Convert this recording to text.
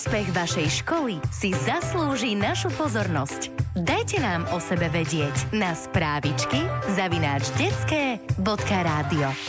Úspech vašej školy si zaslúži našu pozornosť. Dajte nám o sebe vedieť na správičky @detske.radio.